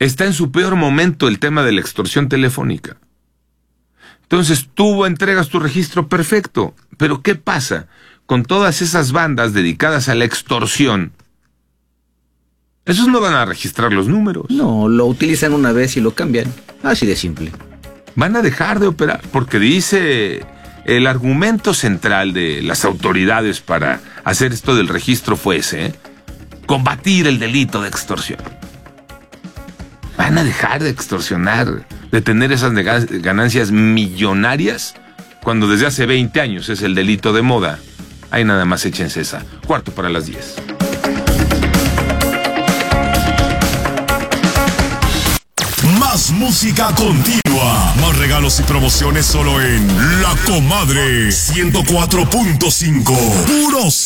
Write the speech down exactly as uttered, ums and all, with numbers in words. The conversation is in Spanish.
está en su peor momento el tema de la extorsión telefónica. Entonces tú entregas tu registro perfecto, pero ¿qué pasa con todas esas bandas dedicadas a la extorsión? Esos no van a registrar los números. No, lo utilizan una vez y lo cambian. Así de simple. Van a dejar de operar, porque dice el argumento central de las autoridades para hacer esto del registro fue ese, ¿eh? Combatir el delito de extorsión. Van a dejar de extorsionar, de tener esas ganancias millonarias, cuando desde hace veinte años es el delito de moda. Ahí nada más échense esa. Cuarto para las diez. Más música continua. Más regalos y promociones solo en La Comadre ciento cuatro punto cinco. Puros